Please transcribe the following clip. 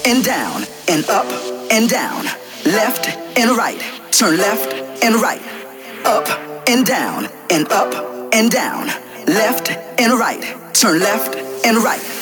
and down and up and down, left and right, turn left and right, up and down and up and down, left and right, turn left and right.